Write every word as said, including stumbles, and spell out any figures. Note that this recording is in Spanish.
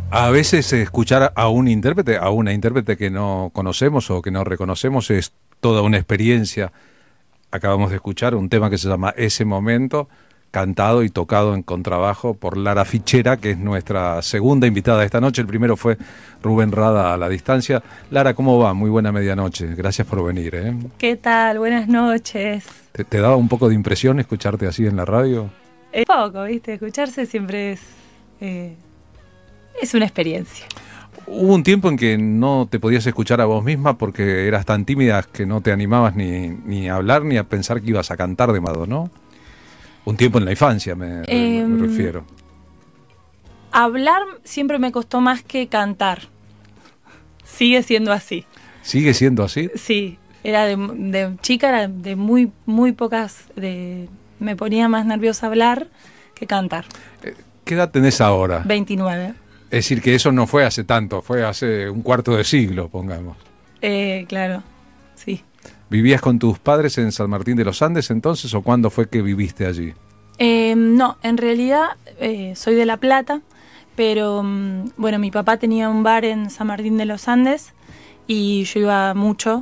A veces escuchar a un intérprete, a una intérprete que no conocemos o que no reconocemos es toda una experiencia. Acabamos de escuchar un tema que se llama Ese Momento, cantado y tocado en contrabajo por Lara Fichera, que es nuestra segunda invitada de esta noche. El primero fue Rubén Rada a la distancia. Lara, ¿cómo va? Muy buena medianoche. Gracias por venir. ¿eh? ¿Qué tal? Buenas noches. ¿Te, te daba un poco de impresión escucharte así en la radio? Un poco, ¿viste? Escucharse siempre es... Eh, es una experiencia. Hubo un tiempo en que no te podías escuchar a vos misma porque eras tan tímida que no te animabas ni, ni a hablar ni a pensar que ibas a cantar de modo, ¿no? Un tiempo en la infancia me, eh, me refiero. Hablar siempre me costó más que cantar. Sigue siendo así. ¿Sigue siendo así? Sí, era de, de chica, era de muy, muy pocas... De, me ponía más nerviosa hablar que cantar. ¿Qué edad tenés ahora? veintinueve. Es decir, que eso no fue hace tanto, fue hace un cuarto de siglo, pongamos. Eh, claro, sí. ¿Vivías con tus padres en San Martín de los Andes entonces o cuándo fue que viviste allí? Eh, no, en realidad eh, soy de La Plata, pero bueno, mi papá tenía un bar en San Martín de los Andes y yo iba mucho